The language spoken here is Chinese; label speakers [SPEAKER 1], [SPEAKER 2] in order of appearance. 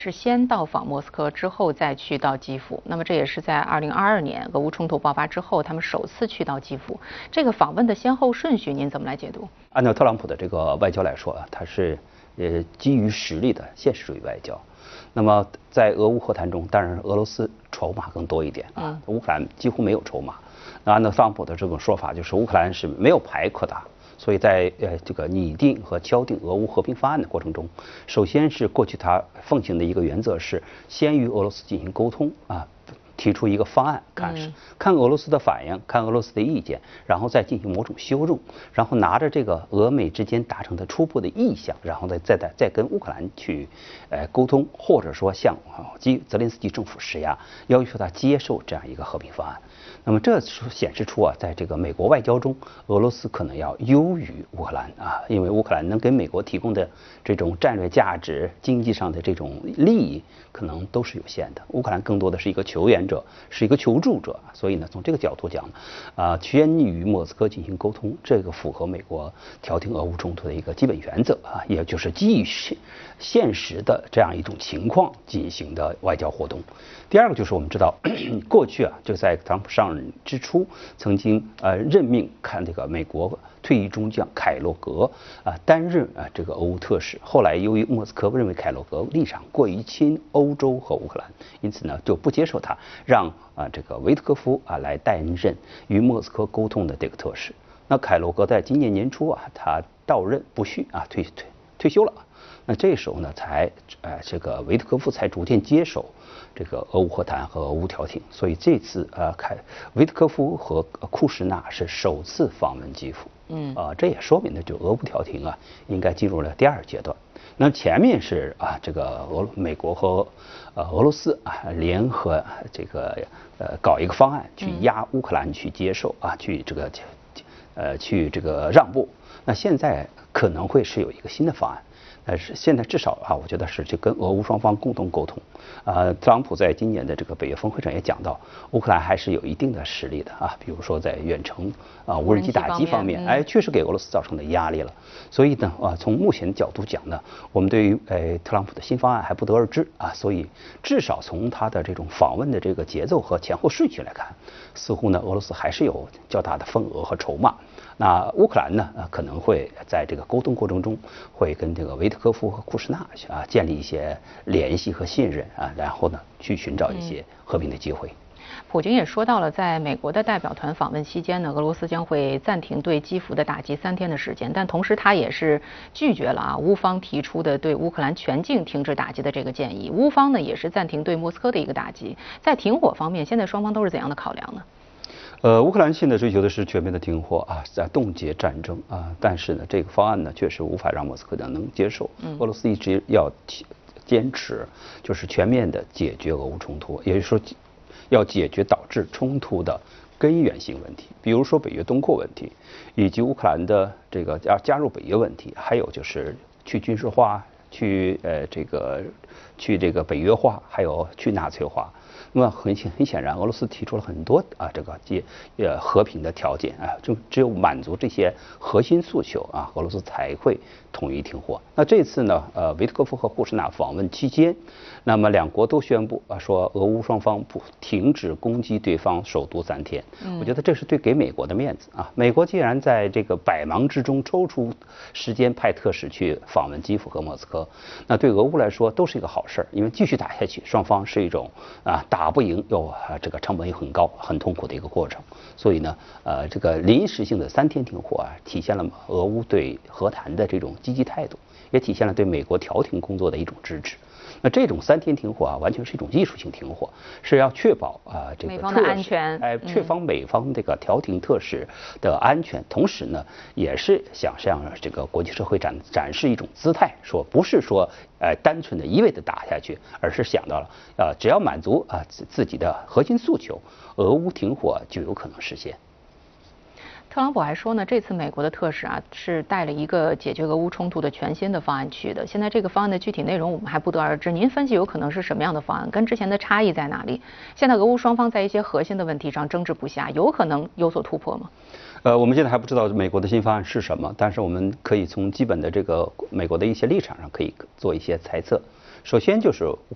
[SPEAKER 1] 是先到访莫斯科，之后再去到基辅。那么这也是在2022年俄乌冲突爆发之后，他们首次去到基辅。这个访问的先后顺序，您怎么来解读？
[SPEAKER 2] 按照特朗普的这个外交来说啊，他是基于实力的现实主义外交。那么在俄乌和谈中，当然俄罗斯筹码更多一点啊，乌克兰几乎没有筹码。那按照特朗普的这种说法，就是乌克兰是没有牌可打。所以在这个拟定和敲定俄乌和平方案的过程中，首先是过去他奉行的一个原则是先与俄罗斯进行沟通啊，提出一个方案，看俄罗斯的反应，看俄罗斯的意见，然后再进行某种修正，然后拿着这个俄美之间达成的初步的意向，然后再跟乌克兰去沟通，或者说向泽连斯基政府施压，要求他接受这样一个和平方案。那么这显示出啊，在这个美国外交中，俄罗斯可能要优于乌克兰啊，因为乌克兰能给美国提供的这种战略价值、经济上的这种利益，可能都是有限的。乌克兰更多的是一个求援者，是一个求助者，所以呢，从这个角度讲，先与莫斯科进行沟通，这个符合美国调停俄乌冲突的一个基本原则啊，也就是基于现实的这样一种情况进行的外交活动。第二个就是我们知道，过去啊，就在特朗普上任之初，曾经任命这个美国退役中将凯洛格担任这个俄乌特使。后来由于莫斯科认为凯洛格立场过于亲欧洲和乌克兰，因此呢就不接受他，让这个维特科夫来担任与莫斯科沟通的这个特使。那凯洛格在今年年初他到任不续退休了。那这时候呢，这个维特科夫才逐渐接手这个俄乌和谈和俄乌调停。所以这次维特科夫和库什纳是首次访问基辅。这也说明呢，就俄乌调停应该进入了第二阶段。那前面是这个美国和俄罗斯联合这个搞一个方案去压乌克兰去接受去这个让步。那现在可能会是有一个新的方案。但是现在至少我觉得是就跟俄乌双方共同沟通。特朗普在今年的这个北约峰会上也讲到，乌克兰还是有一定的实力的比如说在远程无人机打击方面，确实给俄罗斯造成的压力了。所以呢，从目前的角度讲呢，我们对于特朗普的新方案还不得而知所以至少从他的这种访问的这个节奏和前后顺序来看，似乎呢俄罗斯还是有较大的份额和筹码。那乌克兰呢可能会在这个沟通过程中，会跟这个维特科夫和库什纳建立一些联系和信任然后呢去寻找一些和平的机会。
[SPEAKER 1] 普京也说到了，在美国的代表团访问期间呢，俄罗斯将会暂停对基辅的打击3天的时间，但同时他也是拒绝了乌方提出的对乌克兰全境停止打击的这个建议。乌方呢也是暂停对莫斯科的一个打击。在停火方面，现在双方都是怎样的考量呢？
[SPEAKER 2] 乌克兰现在追求的是全面的停火在冻结战争但是呢，这个方案呢确实无法让莫斯科能接受。俄罗斯一直要坚持就是全面的解决俄乌冲突，也就是说要解决导致冲突的根源性问题，比如说北约东扩问题，以及乌克兰的这个要加入北约问题，还有就是去军事化、去这个北约化，还有去纳粹化。那么很显然，俄罗斯提出了很多这个和平的条件就只有满足这些核心诉求俄罗斯才会同意停火。那这次呢，维特科夫和库什纳访问期间，那么两国都宣布说俄乌双方不停止攻击对方首都3天。我觉得这是给美国的面子美国既然在这个百忙之中抽出时间派特使去访问基辅和莫斯科，那对俄乌来说都是一个好事，因为继续打下去，双方是一种打不赢又这个成本又很高、很痛苦的一个过程。所以呢，这个临时性的3天停火体现了俄乌对和谈的这种积极态度，也体现了对美国调停工作的一种支持。那这种3天停火完全是一种艺术性停火，是要确保这个
[SPEAKER 1] 美方的安全，
[SPEAKER 2] 确保美方这个调停特使的安全，同时呢，也是想向这个国际社会展示一种姿态，说不是说单纯的一味的打下去，而是想到了只要满足自己的核心诉求，俄乌停火就有可能实现。
[SPEAKER 1] 特朗普还说呢，这次美国的特使是带了一个解决俄乌冲突的全新的方案去的。现在这个方案的具体内容我们还不得而知，您分析有可能是什么样的方案？跟之前的差异在哪里？现在俄乌双方在一些核心的问题上争执不下，有可能有所突破吗？
[SPEAKER 2] 我们现在还不知道美国的新方案是什么，但是我们可以从基本的这个美国的一些立场上可以做一些猜测。首先就是